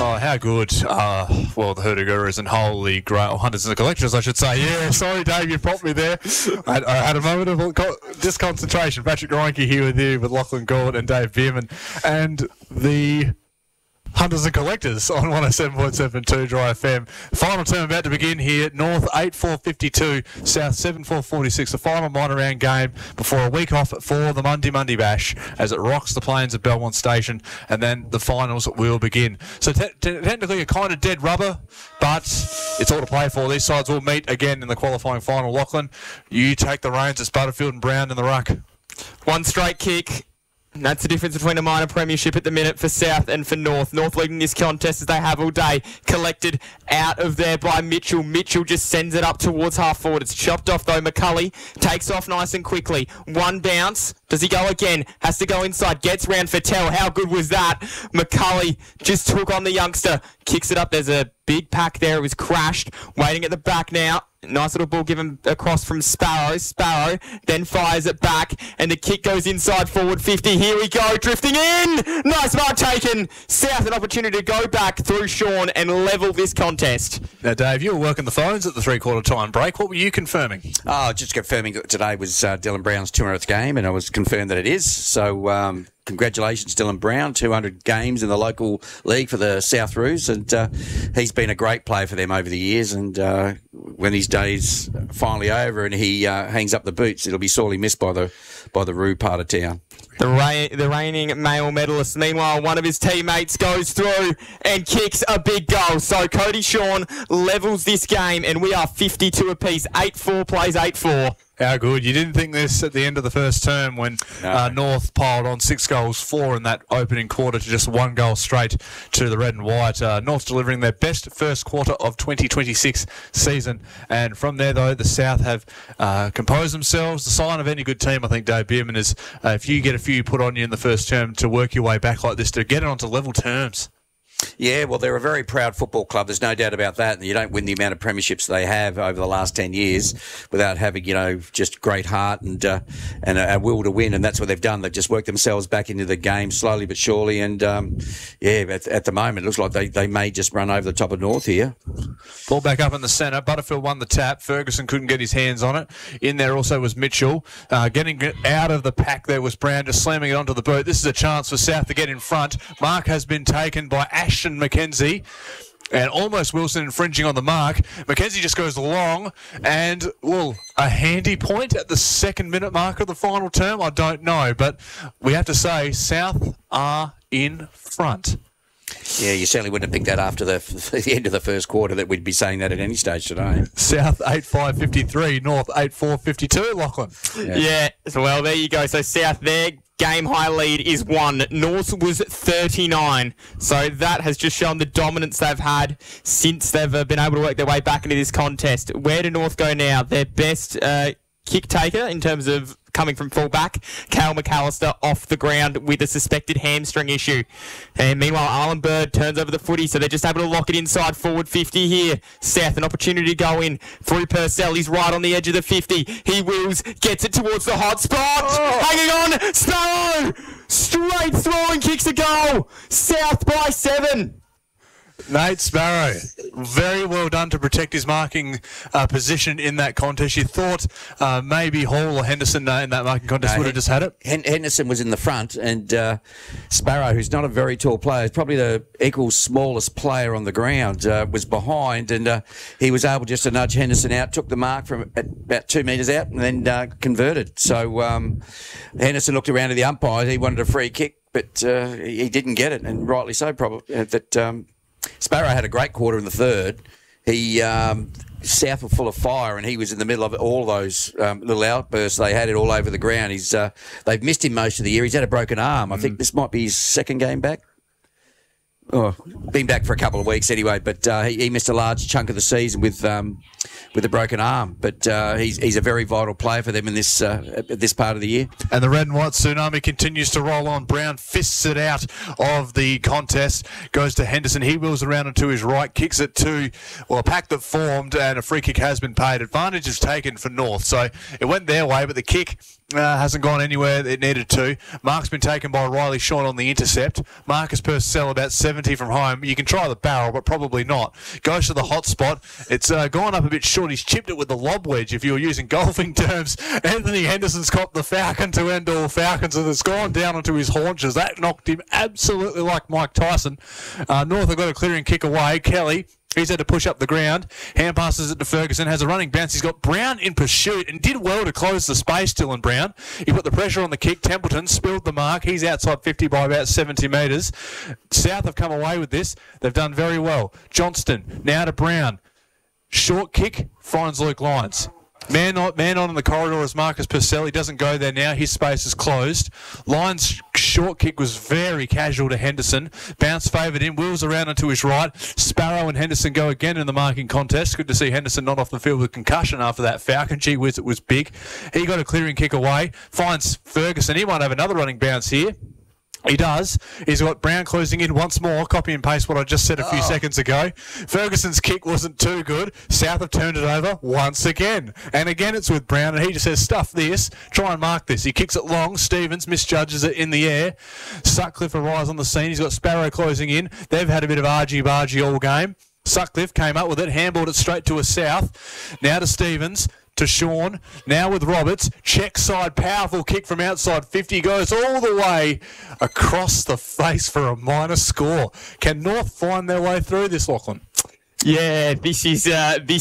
Oh, how good. Well, the Hoodoo Gurus and Holy Grail Hunters and Collectors, I should say. Yeah, sorry, Dave, you propped me there. I had a moment of disconcentration. Patrick Groenke here with you, with Lachlan Gord and Dave Bierman. And the Hunters and Collectors on 107.72 Dry FM. Final term about to begin here. North 8-4-52, South 7-4-46. The final minor round game before a week off for the Monday Bash as it rocks the plains of Belmont Station, and then the finals will begin. So technically a kind of dead rubber, but it's all to play for. These sides will meet again in the qualifying final. Lachlan, you take the reins. It's Butterfield and Brown in the ruck. One straight kick. And that's the difference between a minor premiership at the minute for South and for North. North leading this contest as they have all day. Collected out of there by Mitchell. Mitchell just sends it up towards half forward. It's chopped off though. McCulley takes off nice and quickly. One bounce. Does he go again? Has to go inside. Gets round for Tell. How good was that? McCulley just took on the youngster. Kicks it up. There's a big pack there. It was crashed. Waiting at the back now. Nice little ball given across from Sparrow. Sparrow then fires it back, and the kick goes inside forward 50. Here we go, drifting in. Nice mark taken. South an opportunity to go back through Sean and level this contest. Now, Dave, you were working the phones at the three-quarter time break. What were you confirming? Oh, just confirming that today was Dylan Brown's 200th game, and I was confirmed that it is. So, congratulations, Dylan Brown. 200 games in the local league for the South Roos, and he's been a great player for them over the years. And when his day's finally over and he hangs up the boots, it'll be sorely missed by the Roo part of town. The reigning male medalist. Meanwhile, one of his teammates goes through and kicks a big goal. So Cody Sean levels this game, and we are 52 apiece. 8-4 plays 8-4. How good. You didn't think this at the end of the first term when North piled on 6 goals, 4 in that opening quarter to just 1 goal straight to the red and white. North delivering their best first quarter of 2026 season. And from there, though, the South have composed themselves. The sign of any good team, I think, Dave Bierman, is if you get a few put on you in the first term to work your way back like this, to get it onto level terms. Yeah, well, they're a very proud football club. There's no doubt about that. You don't win the amount of premierships they have over the last 10 years without having, just great heart and a will to win. And that's what they've done. They've just worked themselves back into the game slowly but surely. And, at the moment, it looks like they may just run over the top of North here. Ball back up in the centre. Butterfield won the tap. Ferguson couldn't get his hands on it. In there also was Mitchell. Getting it out of the pack there was Brown, just slamming it onto the boot. This is a chance for South to get in front. Mark has been taken by Ashton McKenzie, and almost Wilson infringing on the mark. McKenzie just goes long, and, a handy point at the 2nd minute mark of the final term? I don't know, but we have to say South are in front. Yeah, you certainly wouldn't have picked that after the end of the first quarter that we'd be saying that at any stage today. South 8-5-53, North 8-4-52, Lachlan. Yeah, well, there you go. So South there. Game high lead is 1. North was 39. So that has just shown the dominance they've had since they've been able to work their way back into this contest. Where do North go now? Their best kick taker in terms of coming from fullback, Cal McAllister, off the ground with a suspected hamstring issue. And meanwhile, Arlen Bird turns over the footy, so they're just able to lock it inside forward 50 here. South, an opportunity to go in through Purcell. He's right on the edge of the 50. He wheels, gets it towards the hot spot. Hanging on, Sparrow! Straight through and kicks a goal. South by 7. Nate Sparrow, very well done to protect his marking position in that contest. You thought maybe Hall or Henderson in that marking contest would have just had it? Henderson was in the front, and Sparrow, who's not a very tall player, is probably the equal smallest player on the ground, was behind, and he was able just to nudge Henderson out, took the mark from about 2 metres out, and then converted. So Henderson looked around to the umpires. He wanted a free kick, but he didn't get it, and rightly so, probably. Sparrow had a great quarter in the third. South were full of fire, and he was in the middle of all those little outbursts. They had it all over the ground. They've missed him most of the year. He's had a broken arm. I think this might be his 2nd game back. Been back for a couple of weeks anyway, but he missed a large chunk of the season with a broken arm. But he's a very vital player for them in this part of the year. And the red and white tsunami continues to roll on. Brown fists it out of the contest, goes to Henderson. He wheels around and to his right, kicks it to a pack that formed, and a free kick has been paid. Advantage is taken for North, so it went their way, but the kick hasn't gone anywhere it needed to. Mark's been taken by Riley Shawn on the intercept. Marcus Purcell about 70 from home. You can try the barrel, but probably not. Goes to the hot spot. It's gone up a bit short. He's chipped it with the lob wedge, if you were using golfing terms. Anthony Henderson's copped the falcon to end all falcons, and it's gone down onto his haunches. That knocked him absolutely like Mike Tyson. North have got a clearing kick away. Kelly, he's had to push up the ground. Hand passes it to Ferguson. Has a running bounce. He's got Brown in pursuit and did well to close the space, Dylan Brown. He put the pressure on the kick. Templeton spilled the mark. He's outside 50 by about 70 metres. South have come away with this. They've done very well. Johnston, now to Brown. Short kick, finds Luke Lyons. Man on in the corridor is Marcus Purcell. He doesn't go there now. His space is closed. Lyons' short kick was very casual to Henderson. Bounce favoured him. Wheels around onto his right. Sparrow and Henderson go again in the marking contest. Good to see Henderson not off the field with concussion after that falcon. Gee whiz, it was big. He got a clearing kick away. Finds Ferguson. He might have another running bounce here. He does. He's got Brown closing in once more. Copy and paste what I just said a few seconds ago. Ferguson's kick wasn't too good. South have turned it over once again. And again it's with Brown, and he just says, stuff this. Try and mark this. He kicks it long. Stevens misjudges it in the air. Sutcliffe arrives on the scene. He's got Sparrow closing in. They've had a bit of argy-bargy all game. Sutcliffe came up with it, handballed it straight to a South. Now to Stevens. To Shawn, now with Roberts, check side, powerful kick from outside 50, goes all the way across the face for a minor score. Can North find their way through this, Lachlan? Yeah, this is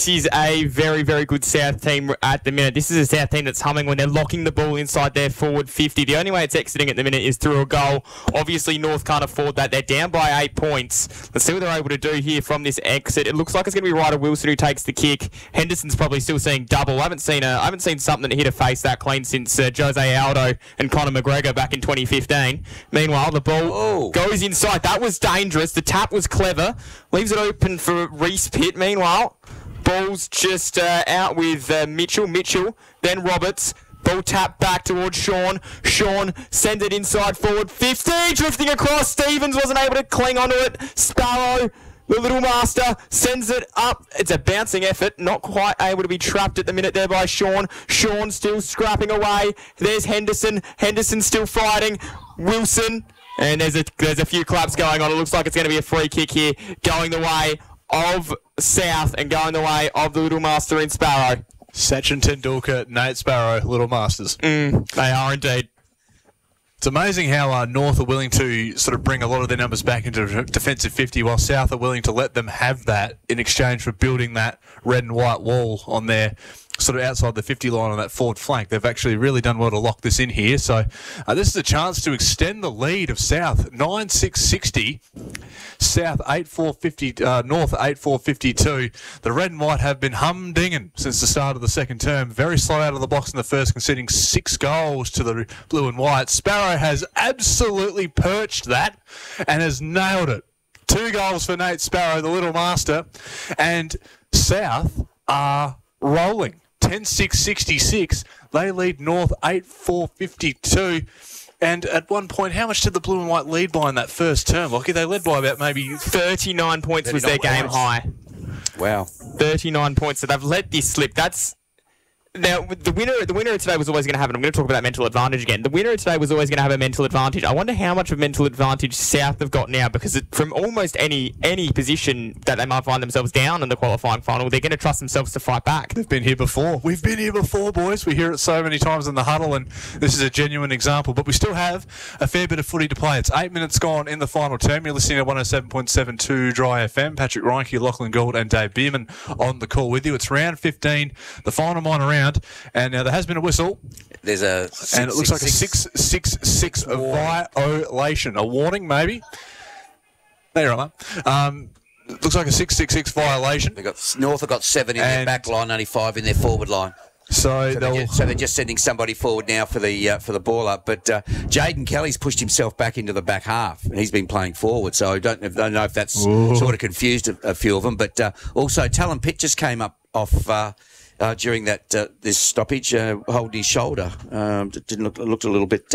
a very, very good South team at the minute. This is a South team that's humming when they're locking the ball inside their forward 50. The only way it's exiting at the minute is through a goal. Obviously, North can't afford that. They're down by 8 points. Let's see what they're able to do here from this exit. It looks like it's going to be Ryder Wilson who takes the kick. Henderson's probably still seeing double. I haven't seen something hit a face that clean since Jose Aldo and Conor McGregor back in 2015. Meanwhile, the ball goes inside. That was dangerous. The tap was clever. Leaves it open for Reese Pitt. Meanwhile, ball's just out with Mitchell. Mitchell, then Roberts. Ball tapped back towards Shawn. Shawn sends it inside forward 50. Drifting across. Stevens wasn't able to cling onto it. Sparrow, the little master, sends it up. It's a bouncing effort. Not quite able to be trapped at the minute there by Shawn. Shawn still scrapping away. There's Henderson. Henderson still fighting. Wilson. And there's a few claps going on. It looks like it's going to be a free kick here, going the way of South and going the way of the Little Master in Sparrow. Sachin Tendulkar, Nate Sparrow, Little Masters. They are indeed. It's amazing how North are willing to sort of bring a lot of their numbers back into defensive 50, while South are willing to let them have that in exchange for building that red and white wall on their sort of outside the 50 line on that forward flank. They've actually really done well to lock this in here. So this is a chance to extend the lead of South 9-6-60. South 8-4-50, North 8-4-52. The red and white have been humdinging since the start of the second term. Very slow out of the blocks in the first, conceding 6 goals to the blue and white. Sparrow has absolutely perched that and has nailed it. 2 goals for Nate Sparrow, the Little Master. And South are rolling. 10-6-66. They lead North 8-4-52. And at one point, how much did the blue and white lead by in that first term, Lockie? They led by about maybe 39 points was their game high. Wow. 39 points. So they've let this slip. That's now the winner of today was always going to have it. I'm going to talk about that mental advantage again. The winner of today was always going to have a mental advantage. I wonder how much of mental advantage South have got now, because from almost any position that they might find themselves down in the qualifying final, they're going to trust themselves to fight back. They've been here before. We've been here before, boys. We hear it so many times in the huddle, and this is a genuine example. But we still have a fair bit of footy to play. It's 8 minutes gone in the final term. You're listening to 107.72 Dry FM. Patrick Reinke, Lachlan Gould and Dave Bierman on the call with you. It's round 15, the final minor round. And now there has been a whistle. There's a and it looks like a 6-6-6 violation. A warning, maybe. There you are, mate. Looks like a 6-6-6 violation. North have got 7 in their back line, only 5 in their forward line. So they're just sending somebody forward now for the ball up. But Jaden Kelly's pushed himself back into the back half, and he's been playing forward. So I don't know if that's sort of confused a few of them. But also, Talon Pitt just came up off during that this stoppage, holding his shoulder. Looked a little bit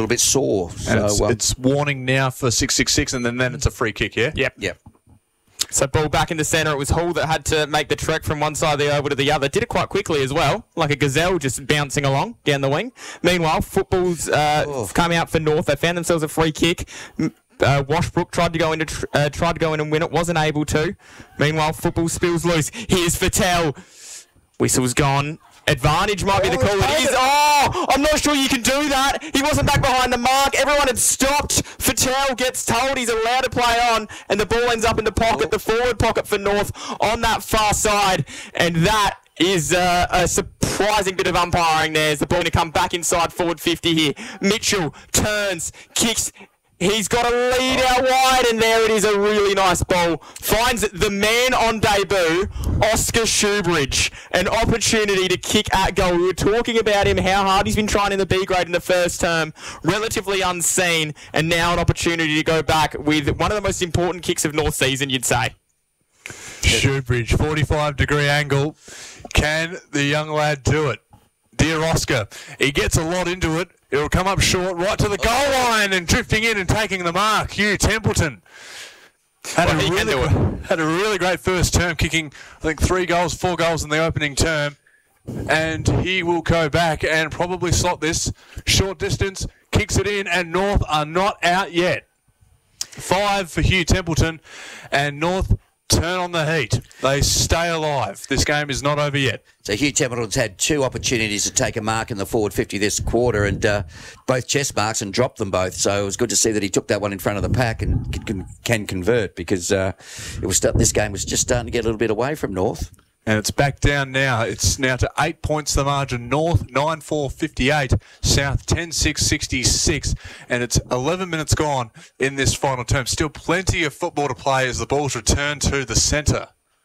sore. So, it's warning now for 6-6-6, and then it's a free kick. Yeah. Yep. So ball back in the centre. It was Hall that had to make the trek from one side of the oval to the other. Did it quite quickly as well, like a gazelle just bouncing along down the wing. Meanwhile, football's come out for North. They found themselves a free kick. Washbrook tried to go in and win it, wasn't able to. Meanwhile, football spills loose. Here's Fattel. Whistle's gone. Advantage might be the call. It is. Oh, I'm not sure you can do that. He wasn't back behind the mark. Everyone had stopped. Fattel gets told he's allowed to play on, and the ball ends up in the pocket, the forward pocket for North on that far side. And that is a surprising bit of umpiring there. As the ball going to come back inside forward 50 here. Mitchell turns, kicks. He's got a lead out wide, and there it is, a really nice ball. Finds the man on debut, Oscar Shoebridge, an opportunity to kick at goal. We were talking about him, how hard he's been trying in the B grade in the first term, relatively unseen, and now an opportunity to go back with one of the most important kicks of North season, you'd say. Shoebridge, 45-degree angle. Can the young lad do it? Dear Oscar, he gets a lot into it. It'll come up short, right to the goal line, and drifting in and taking the mark. Hugh Templeton had a really great first term, kicking, I think, 4 goals in the opening term. And he will go back and probably slot this short distance, kicks it in, and North are not out yet. 5 for Hugh Templeton, and North turn on the heat. They stay alive. This game is not over yet. So Hugh Templeton's had 2 opportunities to take a mark in the forward 50 this quarter, and both chest marks, and dropped them both. So it was good to see that he took that one in front of the pack and can convert, because this game was just starting to get a little bit away from North. And it's back down now. It's now to 8 points the margin. North 9-4-58. South 10-6-66. And it's 11 minutes gone in this final term. Still plenty of football to play as the ball's returned to the centre.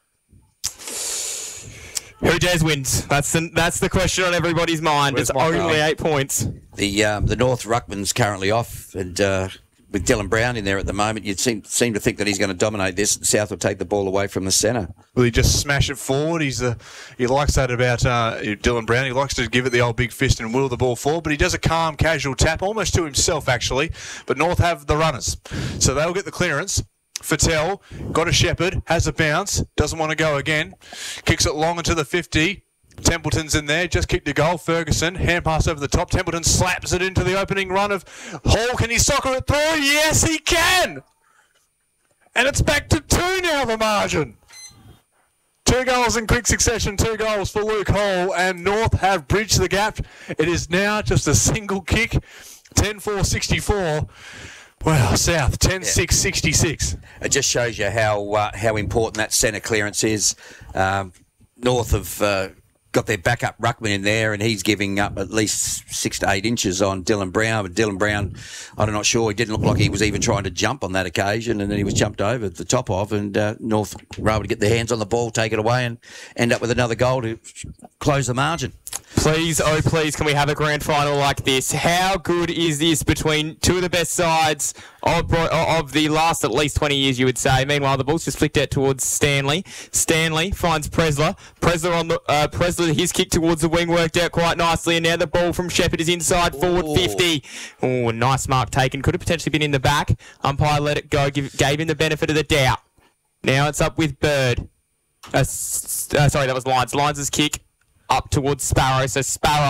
Who dares wins? That's the question on everybody's mind. It's only 8 points. The North ruckman's currently off, and with Dylan Brown in there at the moment, you'd seem to think that he's going to dominate this. South will take the ball away from the centre. Will he just smash it forward? He likes that about Dylan Brown. He likes to give it the old big fist and wheel the ball forward, but he does a calm, casual tap, almost to himself, actually. But North have the runners, so they'll get the clearance. Fattel got a shepherd, has a bounce, doesn't want to go again, kicks it long into the 50. Templeton's in there, just kicked a goal. Ferguson, hand pass over the top. Templeton slaps it into the opening run of Hall. Can he soccer it through? Yes, he can! And it's back to 2 now, the margin. 2 goals in quick succession, 2 goals for Luke Hall, and North have bridged the gap. It is now just a single kick, 10-4-64. Wow, South, 10-6-66. It just shows you how important that centre clearance is. North have got their backup ruckman in there, and he's giving up at least 6 to 8 inches on Dylan Brown. But Dylan Brown, I'm not sure, he didn't look like he was even trying to jump on that occasion, and then he was jumped over the top of, and North were able to get their hands on the ball, take it away, and end up with another goal to close the margin. Please, oh please, can we have a grand final like this? How good is this between 2 of the best sides of the last at least 20 years, you would say? Meanwhile, the ball's just flicked out towards Stanley. Stanley finds Presler. Presler, his kick towards the wing worked out quite nicely, and now the ball from Shepherd is inside forward 50. Oh, nice mark taken. Could have potentially been in the back. Umpire let it go, gave him the benefit of the doubt. Now it's up with Bird. Sorry, that was Lyons. Lyons' kick up towards Sparrow. So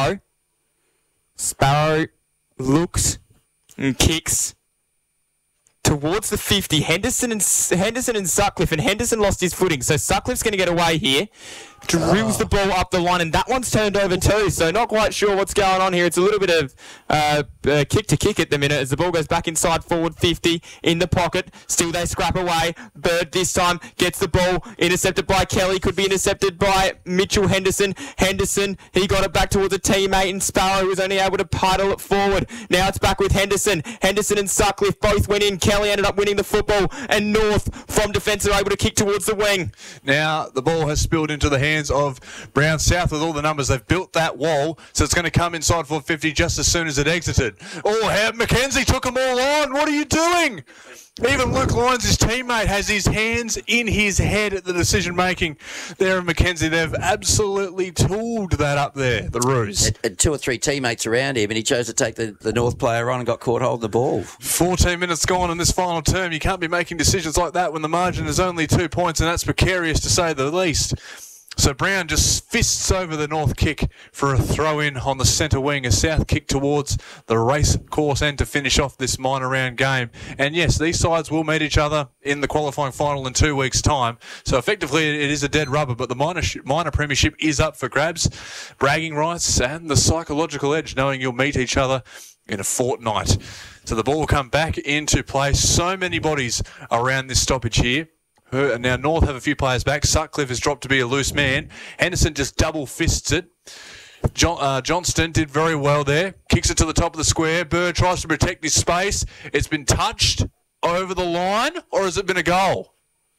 Sparrow looks and kicks towards the 50. Henderson and Sutcliffe, and Henderson lost his footing. So Sutcliffe's going to get away here. Drills the ball up the line, and that one's turned over too. So not quite sure what's going on here. It's a little bit of kick to kick at the minute as the ball goes back inside forward 50 in the pocket. Still they scrap away. Bird this time gets the ball intercepted by Kelly. Could be intercepted by Mitchell Henderson. Henderson, he got it back towards a teammate, and Sparrow was only able to paddle it forward. Now it's back with Henderson. Henderson and Sutcliffe both went in. Kelly ended up winning the football, and North from defence are able to kick towards the wing. Now the ball has spilled into the hands of Brown. South with all the numbers. They've built that wall, so it's going to come inside 450 just as soon as it exited. Oh, Mackenzie took them all on. What are you doing? Even Luke Lyons, his teammate, has his hands in his head at the decision-making there in Mackenzie. They've absolutely tooled that up there, the Roos. And 2 or 3 teammates around him, and he chose to take the North player on and got caught holding the ball. 14 minutes gone in this final term. You can't be making decisions like that when the margin is only 2 points, and that's precarious to say the least. So Brown just fists over the North kick for a throw-in on the centre wing. A South kick towards the race course end to finish off this minor round game. And yes, these sides will meet each other in the qualifying final in 2 weeks' time. So effectively it is a dead rubber, but the minor premiership is up for grabs. Bragging rights and the psychological edge knowing you'll meet each other in a fortnight. So the ball will come back into play. So many bodies around this stoppage here. Now, North have a few players back. Sutcliffe has dropped to be a loose man. Henderson just double fists it. Johnston did very well there. Kicks it to the top of the square. Bird tries to protect his space. It's been touched over the line, or has it been a goal?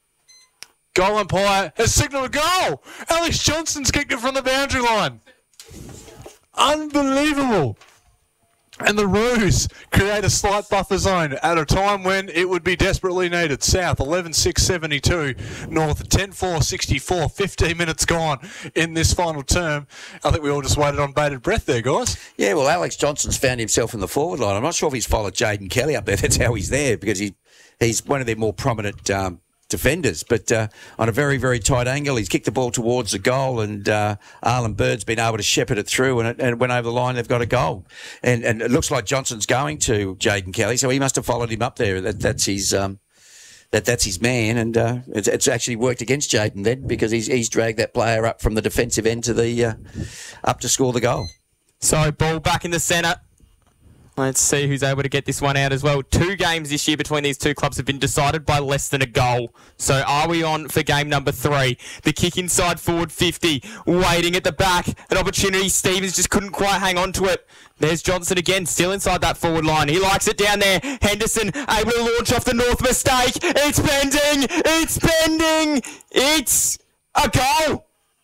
Goal umpire has signalled a goal. Alex Johnston's kicked it from the boundary line. Unbelievable. And the Roos create a slight buffer zone at a time when it would be desperately needed. South 11-6-72, North 10-4-64, 15 minutes gone in this final term. I think we all just waited on bated breath there, guys. Yeah, well, Alex Johnston's found himself in the forward line. I'm not sure if he's followed Jaden Kelly up there. That's how he's there, because he's one of their more prominent defenders, but on a very, very tight angle. He's kicked the ball towards the goal, and Arlen Bird's been able to shepherd it through, and it went over the line. They've got a goal. And it looks like Johnson's going to Jaden Kelly, so he must have followed him up there. That's his man, and it's actually worked against Jaden then, because he's dragged that player up from the defensive end to the up to score the goal. So, ball back in the centre. Let's see who's able to get this one out as well. 2 games this year between these two clubs have been decided by less than a goal. So are we on for game number 3? The kick inside forward 50, waiting at the back. An opportunity. Stevens just couldn't quite hang on to it. There's Johnson again, still inside that forward line. He likes it down there. Henderson able to launch off the North mistake. It's bending. It's bending. It's a goal.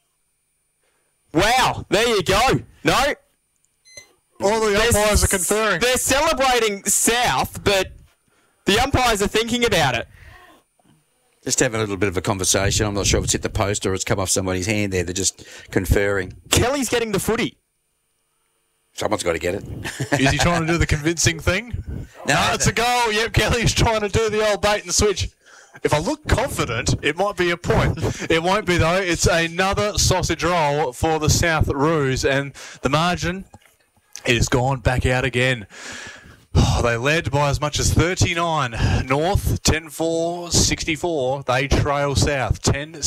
Wow. There you go. No. All the umpires are conferring. They're celebrating South, but the umpires are thinking about it. Just having a little bit of a conversation. I'm not sure if it's hit the post or it's come off somebody's hand there. They're just conferring. Kelly's getting the footy. Someone's got to get it. Is he trying to do the convincing thing? No, it's a goal. Yep, Kelly's trying to do the old bait and switch. If I look confident, it might be a point. It won't be, though. It's another sausage roll for the South Roos, and the margin... it has gone back out again. Oh, they led by as much as 39. North, 10-4-64. They trail South,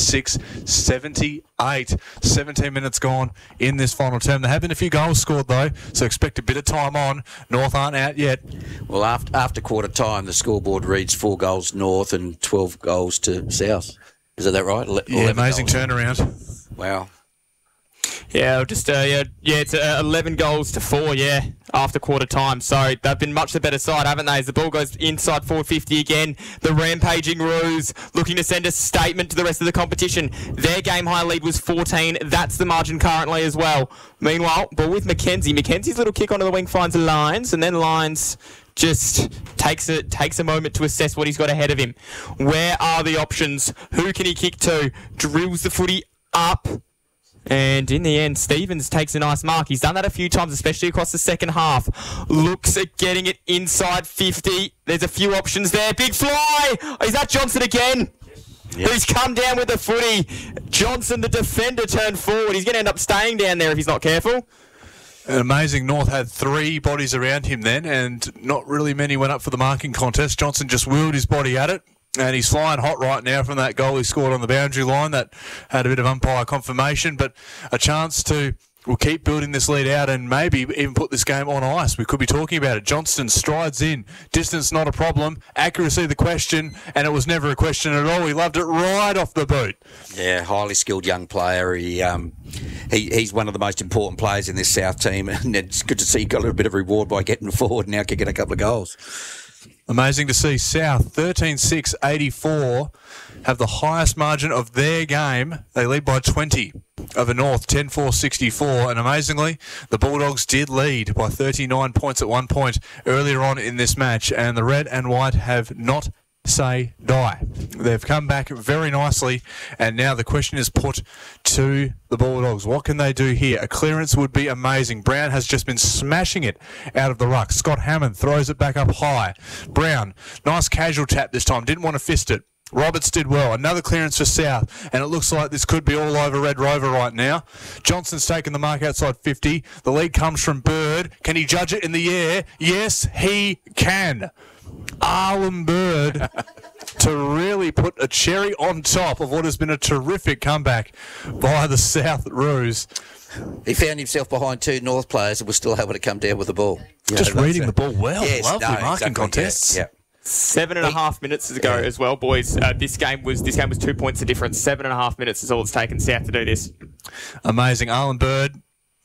10-6-78. 17 minutes gone in this final term. There have been a few goals scored, though, so expect a bit of time on. North aren't out yet. Well, after quarter time, the scoreboard reads 4 goals North and 12 goals to South. Is that right? Yeah, amazing goals. Turnaround. Wow. Yeah, just it's 11 goals to 4, after quarter time. So they've been much the better side, haven't they? As the ball goes inside 450 again, the rampaging Roos looking to send a statement to the rest of the competition. Their game high lead was 14. That's the margin currently as well. Meanwhile, ball with Mackenzie. Mackenzie's little kick onto the wing finds Lyons, and then Lyons just takes a moment to assess what he's got ahead of him. Where are the options? Who can he kick to? Drills the footy up. And in the end, Stevens takes a nice mark. He's done that a few times, especially across the second half. Looks at getting it inside 50. There's a few options there. Big fly! Is that Johnson again? Yep. Who's come down with the footy. Johnson, the defender, turned forward. He's going to end up staying down there if he's not careful. Amazing. North had 3 bodies around him then, and not really many went up for the marking contest. Johnson just wheeled his body at it. And he's flying hot right now from that goal he scored on the boundary line. That had a bit of umpire confirmation, but a chance to keep building this lead out and maybe even put this game on ice. We could be talking about it. Johnston strides in. Distance not a problem. Accuracy the question, and it was never a question at all. He loved it right off the boot. Yeah, highly skilled young player. He's one of the most important players in this South team, and it's good to see he got a little bit of reward by getting forward and now kicking a couple of goals. Amazing to see South, 13-6-84, have the highest margin of their game. They lead by 20 over North, 10-4-64. And amazingly, the Bulldogs did lead by 39 points at one point earlier on in this match. And the red and white have not say die. They've come back very nicely, and now the question is put to the Bulldogs. What can they do here? A clearance would be amazing. Brown has just been smashing it out of the ruck. Scott Hammond throws it back up high. Brown, nice casual tap this time. Didn't want to fist it. Roberts did well. Another clearance for South, and it looks like this could be all over Red Rover right now. Johnson's taken the mark outside 50. The lead comes from Bird. Can he judge it in the air? Yes, he can. Arlen Bird to really put a cherry on top of what has been a terrific comeback by the South Roos. He found himself behind two North players and was still able to come down with the ball. Just reading the ball well. Yes, Lovely marking contests. Yeah. 7.5 minutes to go as well, boys. This game was 2 points of difference. 7.5 minutes is all it's taken South to do this. Amazing. Arlen Bird,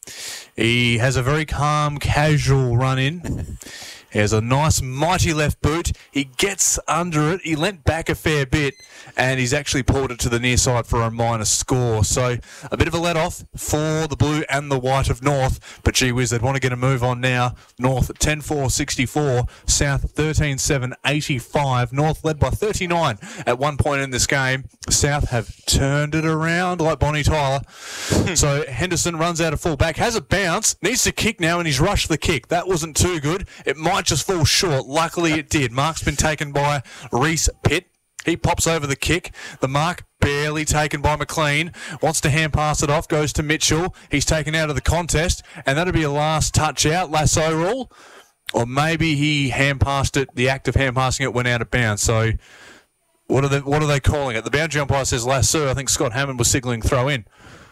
he has a very calm, casual run in. He has a nice, mighty left boot. He gets under it. He leant back a fair bit, and he's actually pulled it to the near side for a minor score. So a bit of a let-off for the blue and the white of North. But gee whiz, they'd want to get a move on now. North 10-4-64. South 13-7-85. North led by 39 at one point in this game. South have turned it around like Bonnie Tyler. So Henderson runs out of full-back, has a bounce, needs to kick now, and he's rushed the kick. That wasn't too good. It might just fall short. Luckily it did. Mark's been taken by Reese Pitt. He pops over the kick. The mark barely taken by McLean. Wants to hand pass it off. Goes to Mitchell. He's taken out of the contest. And that'll be a last touch out. Lasso rule. Or maybe he hand passed it. The act of hand passing it went out of bounds. So what are they calling it? The boundary umpire says lasso. I think Scott Hammond was signalling throw in.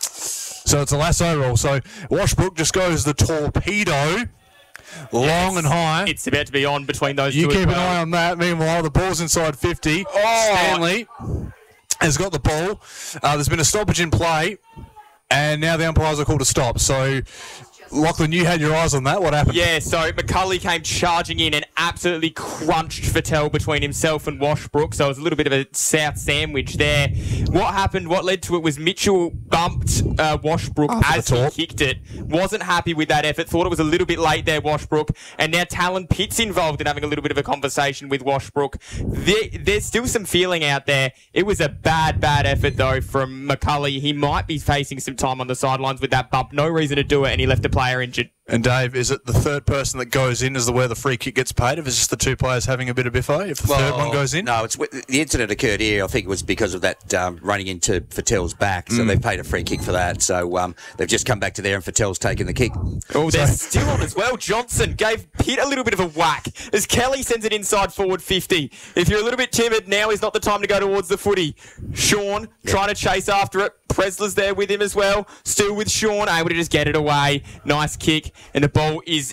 So it's a lasso rule. So Washbrook just goes the torpedo. Long and high. It's about to be on between those two. You keep as well. an eye on that. Meanwhile, the ball's inside 50. Stanley has got the ball. There's been a stoppage in play, and now the umpires are called to stop. So, Lachlan, you had your eyes on that. What happened? Yeah, so McCulley came charging in and absolutely crunched Fattel between himself and Washbrook. So it was a little bit of a South sandwich there. What happened, what led to it was Mitchell bumped Washbrook as he kicked it. Wasn't happy with that effort. Thought it was a little bit late there, Washbrook. And now Talon Pitt's involved in having a little bit of a conversation with Washbrook. There's still some feeling out there. It was a bad effort, though, from McCulley. He might be facing some time on the sidelines with that bump. No reason to do it, and he left a player injured. And Dave, is it the third person that goes in where the free kick gets paid? If it's just the two players having a bit of biffo, if the third one goes in? No, the incident occurred here. I think it was because of that running into Fattel's back. So they've paid a free kick for that. So they've just come back to there and Fattel's taken the kick. Oh, they're still on as well. Johnson gave Pitt a little bit of a whack as Kelly sends it inside forward 50. If you're a little bit timid, now is not the time to go towards the footy. Sean trying to chase after it. Presler's there with him as well. Still with Sean, able to just get it away. Nice kick. And the ball is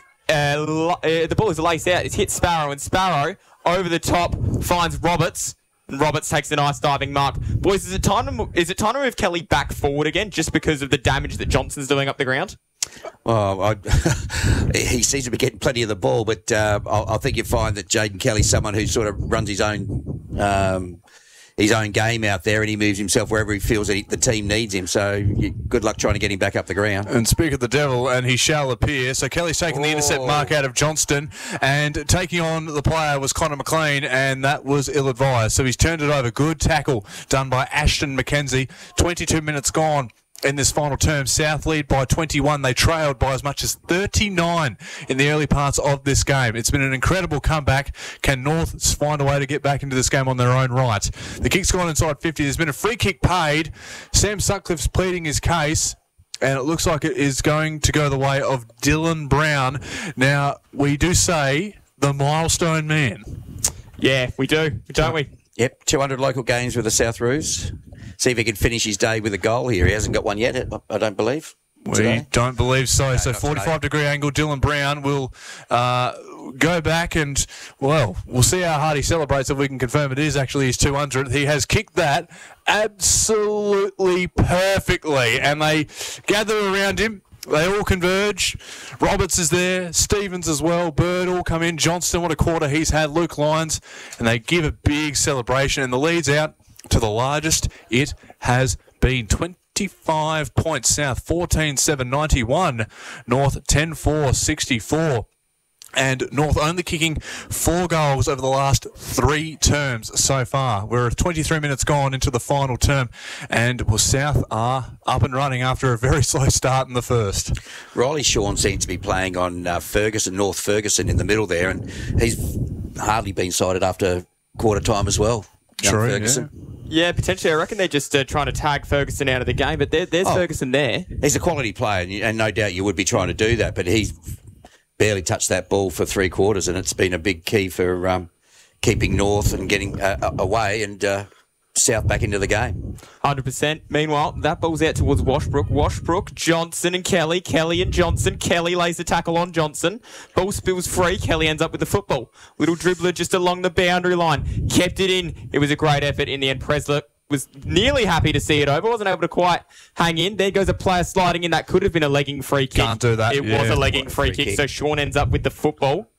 laced out. It's hit Sparrow, and Sparrow over the top finds Roberts, and Roberts takes a nice diving mark. Boys, is it time to move Kelly back forward again, just because of the damage that Johnson's doing up the ground? Oh, he seems to be getting plenty of the ball, but I think you find that Jaden Kelly's someone who sort of runs his own game out there, and he moves himself wherever he feels that the team needs him. So good luck trying to get him back up the ground. And speak of the devil, and he shall appear. So Kelly's taking the intercept mark out of Johnston, and taking on the player was Connor McLean, and that was ill-advised. So he's turned it over. Good tackle done by Ashton McKenzie. 22 minutes gone in this final term. South lead by 21. They trailed by as much as 39 in the early parts of this game. It's been an incredible comeback. Can North find a way to get back into this game on their own right? The kick's gone inside 50. There's been a free kick paid. Sam Sutcliffe's pleading his case, and it looks like it is going to go the way of Dylan Brown. Now, we do say the milestone man. Yeah, we do, don't we? Yep, 200 local games with the South Roos. See if he can finish his day with a goal here. He hasn't got one yet, I don't believe. We don't believe so. No, so 45-degree angle, Dylan Brown will go back and, well, we'll see how hard he celebrates if we can confirm it is actually his 200th. He has kicked that absolutely perfectly, and they gather around him. They all converge. Roberts is there. Stevens as well. Bird all come in. Johnston, what a quarter he's had. Luke Lyons. And they give a big celebration. And the lead's out to the largest it has been. 25 points. South 14-7-91. North 10-4-64. And North only kicking 4 goals over the last 3 terms so far. We're 23 minutes gone into the final term, and South are up and running after a very slow start in the first. Riley Shawn seems to be playing on North Ferguson in the middle there, and he's hardly been sighted after quarter time as well. True, Ferguson. Yeah, potentially. I reckon they're just trying to tag Ferguson out of the game, but there's Ferguson there. He's a quality player, and no doubt you would be trying to do that, but he's barely touched that ball for 3 quarters, and it's been a big key for keeping North and getting away and South back into the game. 100%. Meanwhile, that ball's out towards Washbrook. Washbrook, Johnson and Kelly. Kelly and Johnson. Kelly lays the tackle on Johnson. Ball spills free. Kelly ends up with the football. Little dribbler just along the boundary line. Kept it in. It was a great effort in the end. Presler was nearly happy to see it over. Wasn't able to quite hang in. There goes a player sliding in. That could have been a legging free kick. Can't do that. It was a legging free kick. So Shawn ends up with the football.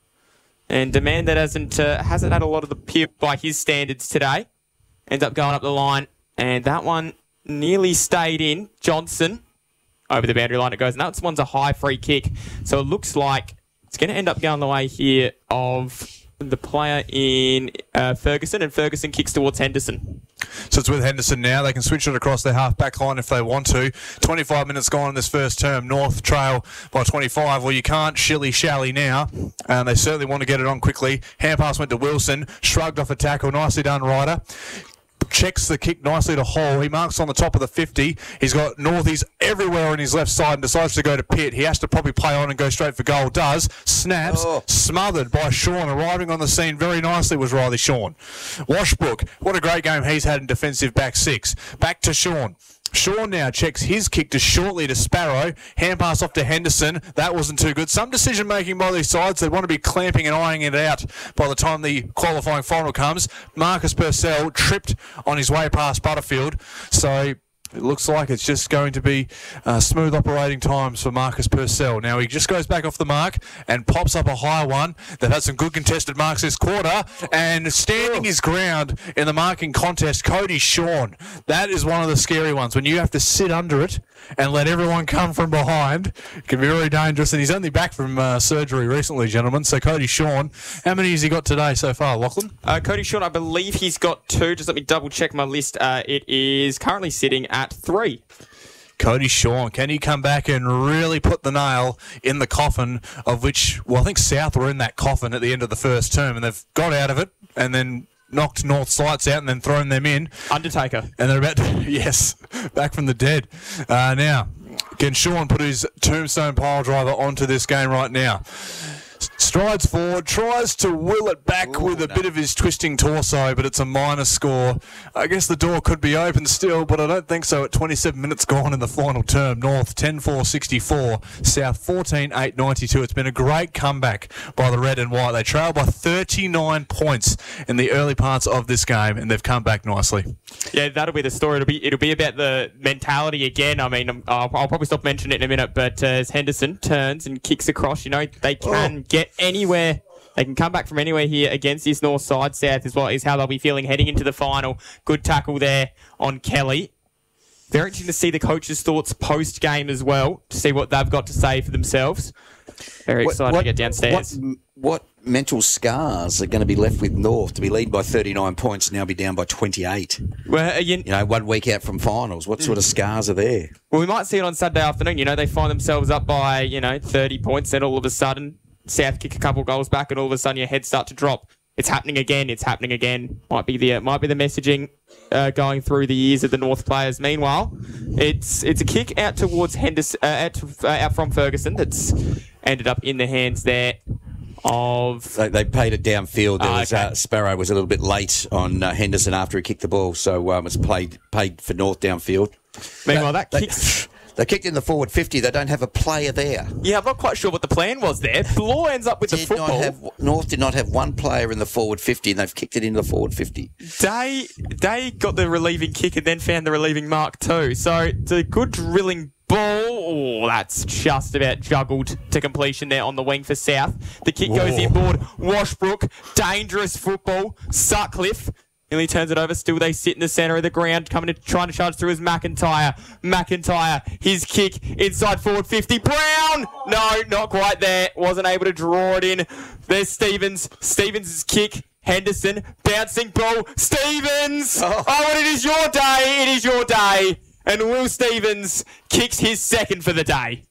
And a man that hasn't had a lot of the peer by his standards today ends up going up the line. And that one nearly stayed in. Johnson over the boundary line it goes. And that one's a high free kick. So it looks like it's going to end up going the way here of the player in Ferguson, and Ferguson kicks towards Henderson. So it's with Henderson now. They can switch it across their half-back line if they want to. 25 minutes gone in this first term. North trail by 25. Well, you can't shilly-shally now. And they certainly want to get it on quickly. Hand pass went to Wilson. Shrugged off a tackle. Nicely done, Ryder. Checks the kick nicely to Hall. He marks on the top of the 50. He's got Northies everywhere on his left side and decides to go to Pitt. He has to probably play on and go straight for goal. Does. Snaps. Smothered by Shawn. Arriving on the scene very nicely was Riley Shawn. Washbrook. What a great game he's had in defensive back 6. Back to Shawn. Shawn now checks his kick to shortly to Sparrow. Hand pass off to Henderson. That wasn't too good. Some decision-making by these sides. They want to be clamping and eyeing it out by the time the qualifying final comes. Marcus Purcell tripped on his way past Butterfield. So it looks like it's just going to be smooth operating times for Marcus Purcell. Now he just goes back off the mark and pops up a high one. They've had some good contested marks this quarter, and standing his ground in the marking contest, Cody Shawn. That is one of the scary ones when you have to sit under it and let everyone come from behind. It can be very dangerous, and he's only back from surgery recently, gentlemen. So Cody Shawn, how many has he got today so far, Lachlan? Cody Shawn, I believe he's got 2. Just let me double check my list. It is currently sitting at 3. Cody Shawn, can he come back and really put the nail in the coffin of which, well, I think South were in that coffin at the end of the first term, and they've got out of it and then knocked North's lights out and then thrown them in. Undertaker. And they're about to, yes, back from the dead. Now, can Shawn put his tombstone pile driver onto this game right now? Strides forward, tries to will it back with a bit of his twisting torso, but it's a minor score. I guess the door could be open still, but I don't think so at 27 minutes gone in the final term. North 10-4-64, South 14-8-92. It's been a great comeback by the red and white. They trail by 39 points in the early parts of this game, and they've come back nicely. Yeah, that'll be the story. It'll be about the mentality again. I mean, I'll probably stop mentioning it in a minute, but as Henderson turns and kicks across, you know, they can get anywhere. They can come back from anywhere here against this north side. South is how they'll be feeling heading into the final. Good tackle there on Kelly. Very interesting to see the coaches' thoughts post-game as well, to see what they've got to say for themselves. Very excited to get downstairs. What mental scars are going to be left with North to be leading by 39 points and now be down by 28? Well, you know, 1 week out from finals. What sort of scars are there? Well, we might see it on Saturday afternoon. You know, they find themselves up by, 30 points, then all of a sudden South kick a couple goals back, and all of a sudden your heads start to drop. It's happening again. It's happening again. Might be the messaging going through the ears of the North players. Meanwhile, it's a kick out towards Henderson, out from Ferguson. That's ended up in the hands there of. They paid it downfield. Sparrow was a little bit late on Henderson after he kicked the ball, so it's paid for North downfield. Meanwhile, that kicks. They kicked in the forward 50. They don't have a player there. Yeah, I'm not quite sure what the plan was there. Law ends up with the football. North did not have one player in the forward 50, and they've kicked it into the forward 50. Day got the relieving kick and then found the relieving mark too. So it's a good drilling ball. Oh, that's just about juggled to completion there on the wing for South. The kick goes inboard. Washbrook, dangerous football. Sutcliffe Nearly turns it over. Still they sit in the centre of the ground. Trying to charge through is McIntyre. McIntyre, his kick inside forward 50. Brown! No, not quite there. Wasn't able to draw it in. There's Stevens. Stevens' kick. Henderson, bouncing ball. Stevens! Oh, and it is your day. It is your day. And Will Stevens kicks his second for the day.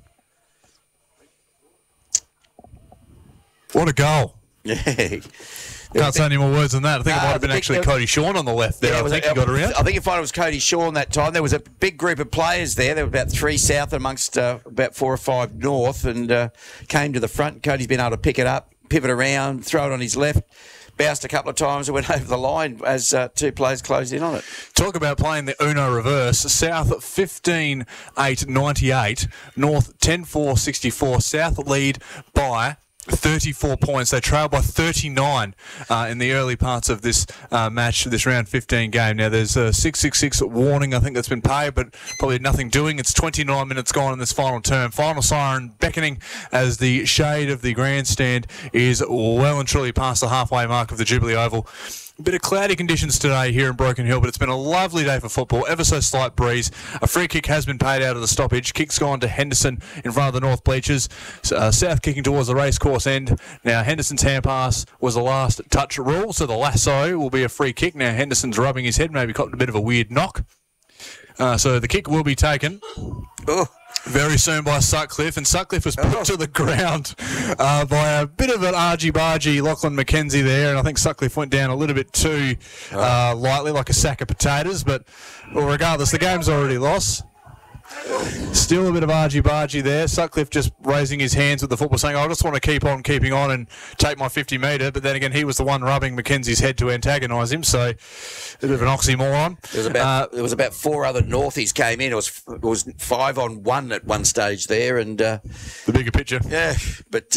What a goal. Yeah. Can't say any more words than that. I think it might have been actually Cody Shawn on the left there. I think he got around. I think you find it was Cody Shawn that time. There was a big group of players there. There were about 3 south amongst about 4 or 5 north, and came to the front. Cody's been able to pick it up, pivot around, throw it on his left. Bounced a couple of times and went over the line as 2 players closed in on it. Talk about playing the Uno reverse. South 15-8-98. North 10-4-64. South lead by 34 points. They trail by 39 in the early parts of this match, this round 15 game. Now, there's a 666 warning, I think, that's been paid, but probably nothing doing. It's 29 minutes gone in this final term. Final siren beckoning as the shade of the grandstand is well and truly past the halfway mark of the Jubilee Oval. A bit of cloudy conditions today here in Broken Hill, but it's been a lovely day for football. Ever so slight breeze. A free kick has been paid out of the stoppage. Kick's gone to Henderson in front of the North bleachers. South kicking towards the racecourse end. Now, Henderson's hand pass was the last touch rule, so the lasso will be a free kick. Now, Henderson's rubbing his head, maybe caught a bit of a weird knock. So the kick will be taken. Very soon by Sutcliffe, and Sutcliffe was put to the ground by a bit of an argy-bargy Lachlan McKenzie there, and I think Sutcliffe went down a little bit too lightly, like a sack of potatoes, but regardless, the game's already lost. Still a bit of argy-bargy there. Sutcliffe just raising his hands with the football, saying, I just want to keep on keeping on and take my 50 metre, but then again, he was the one rubbing McKenzie's head to antagonise him, so a bit of an oxymoron. There was about 4 other Northies came in. It was 5-on-1 at one stage there, and the bigger picture. Yeah, but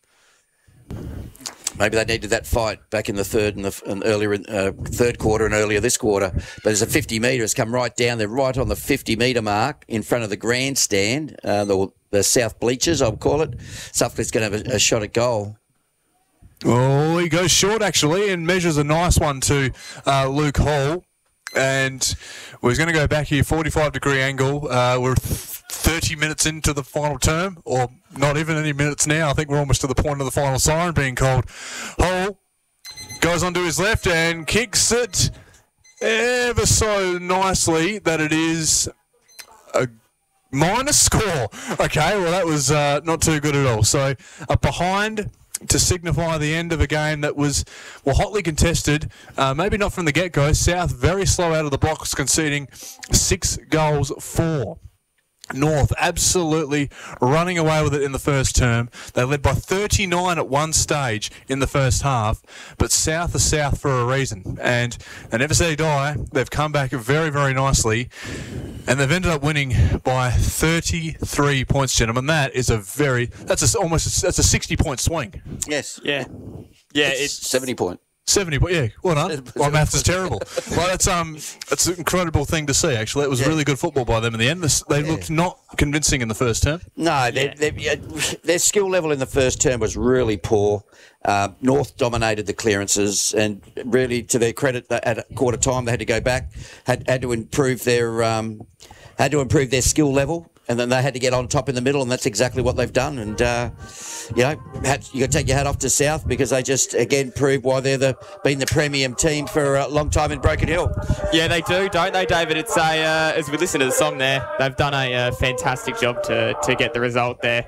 maybe they needed that fight back in the third and earlier third quarter and earlier this quarter. But there's a 50 metre. It's come right down. They're right on the 50 metre mark in front of the grandstand, the south bleachers, I'll call it. Sutcliffe's going to have a shot at goal. Oh, he goes short, actually, and measures a nice one to Luke Hall. And he's going to go back here, 45-degree angle. We're 30 minutes into the final term, or not even any minutes now. I think we're almost to the point of the final siren being called. Hall goes onto his left and kicks it ever so nicely that it is a minus score. Okay, well, that was not too good at all. So up behind to signify the end of a game that was, hotly contested. Maybe not from the get-go. South very slow out of the blocks, conceding 6 goals for. North absolutely running away with it in the first term. They led by 39 at one stage in the first half, but South are South for a reason. And they never say die. They've come back very, very nicely, and they've ended up winning by 33 points, gentlemen. That is that's a 60-point swing. Yes. Yeah. It's 70 point. 70, yeah, well done. My maths is terrible. Well, that's an incredible thing to see, actually. It was really good football by them in the end. They looked not convincing in the first term. No, their skill level in the first term was really poor. North dominated the clearances, and really, to their credit, at quarter time, they had to go back, had to improve their skill level. And then they had to get on top in the middle, and that's exactly what they've done. And, you got to take your hat off to South, because they just, again, proved why they're been the premium team for a long time in Broken Hill. Yeah, they do, don't they, David? It's as we listen to the song there, they've done a fantastic job to get the result there.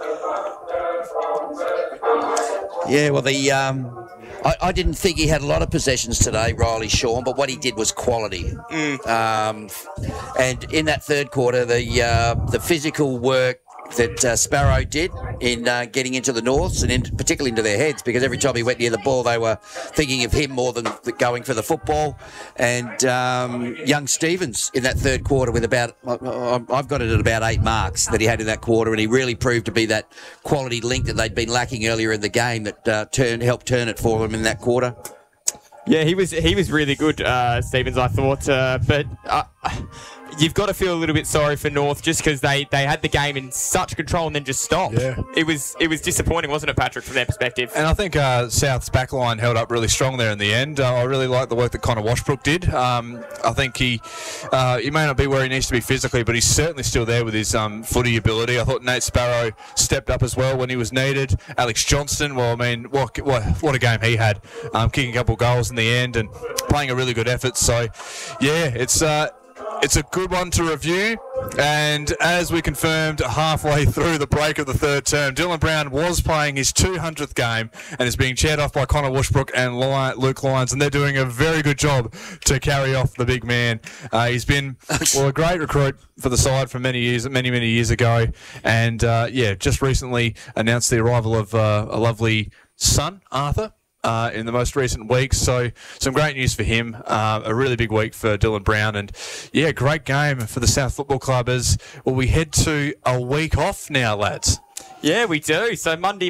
Yeah, well, I didn't think he had a lot of possessions today, Riley Shawn, but what he did was quality. And in that third quarter, the physical work that Sparrow did in getting into the Norths, and particularly into their heads, because every time he went near the ball, they were thinking of him more than going for the football. And young Stevens in that third quarter with I've got it at about 8 marks that he had in that quarter, and he really proved to be that quality link that they'd been lacking earlier in the game that helped turn it for them in that quarter. Yeah, he was really good, Stevens, I thought. But you've got to feel a little bit sorry for North just because they had the game in such control and then just stopped. Yeah. It was disappointing, wasn't it, Patrick, from their perspective? And I think South's backline held up really strong there in the end. I really like the work that Connor Washbrook did. I think he may not be where he needs to be physically, but he's certainly still there with his footy ability. I thought Nate Sparrow stepped up as well when he was needed. Alex Johnston, well, I mean, what a game he had, kicking a couple of goals in the end and playing a really good effort. So, yeah, it's a good one to review. And as we confirmed halfway through the break of the third term, Dylan Brown was playing his 200th game and is being chaired off by Connor Washbrook and Luke Lyons, and they're doing a very good job to carry off the big man. He's been a great recruit for the side for many years ago, and just recently announced the arrival of a lovely son, Arthur, in the most recent weeks. So some great news for him. A really big week for Dylan Brown. And, yeah, great game for the South Football Club as we head to a week off now, lads. Yeah, we do. So Monday,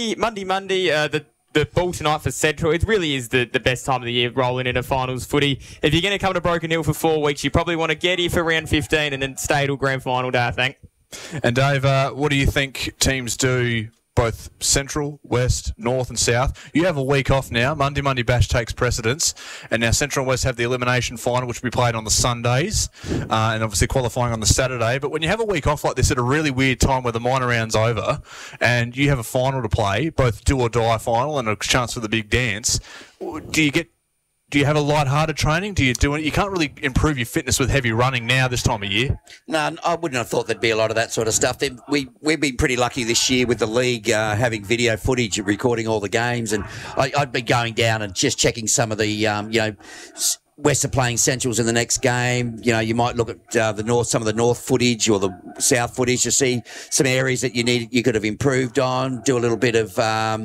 the ball tonight for Central. It really is the best time of the year rolling in a finals footy. If you're going to come to Broken Hill for 4 weeks, you probably want to get here for round 15 and then stay till grand final day, I think. And Dave, what do you think teams do, both Central, West, North and South? You have a week off now. Monday Bash takes precedence. And now Central and West have the elimination final, which will be played on the Sundays, and obviously qualifying on the Saturday. But when you have a week off like this at a really weird time where the minor round's over and you have a final to play, both do or die final and a chance for the big dance, do you have a light-hearted training? Do you do it? You can't really improve your fitness with heavy running now this time of year. No, I wouldn't have thought there'd be a lot of that sort of stuff. We've been pretty lucky this year with the league having video footage and recording all the games, and I'd be going down and just checking some of the, West are playing Centrals in the next game. You might look at some of the North footage or the South footage to see some areas that you could have improved on. Do a little bit of,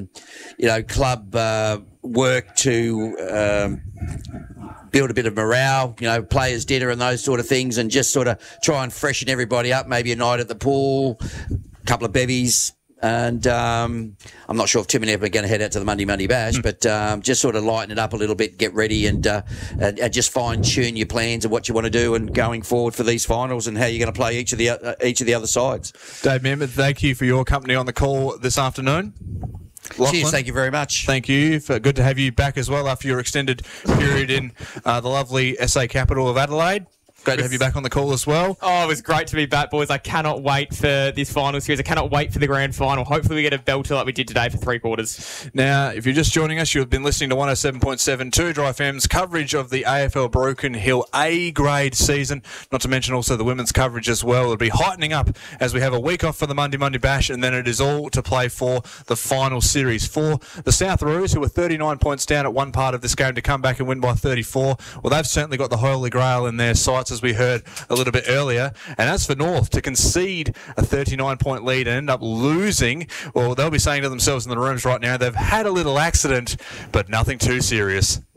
club work to build a bit of morale. Players' dinner and those sort of things, and just sort of try and freshen everybody up. Maybe a night at the pool, a couple of bevies. And I'm not sure if too many of them are going to head out to the Monday Bash, but just sort of lighten it up a little bit, get ready, and just fine-tune your plans and what you want to do and going forward for these finals and how you're going to play each of the other sides. Dave Memmott, thank you for your company on the call this afternoon. Lachlan, cheers, thank you very much. Thank you. Good to have you back as well after your extended period in the lovely SA capital of Adelaide. Great to have you back on the call as well. Oh, it was great to be back, boys. I cannot wait for this final series. I cannot wait for the grand final. Hopefully we get a belter like we did today for 3/4. Now, if you're just joining us, you've been listening to 107.7 Dry FM's coverage of the AFL Broken Hill A-grade season, not to mention also the women's coverage as well. It'll be heightening up as we have a week off for the Monday Bash, and then it is all to play for the final series. For the South Roos, who were 39 points down at one part of this game, to come back and win by 34, well, they've certainly got the holy grail in their sights, as we heard a little bit earlier. And as for North, to concede a 39-point lead and end up losing, well, they'll be saying to themselves in the rooms right now, they've had a little accident, but nothing too serious.